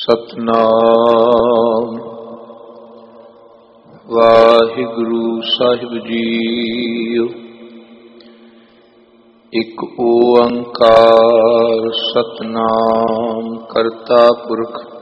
ਸਤਨਾਮ ਵਾਹਿਗੁਰੂ ਸਾਹਿਬ JIO. ਇੱਕ ਓੰਕਾਰ ਸਤਨਾਮ ਕਰਤਾ ਪੁਰਖ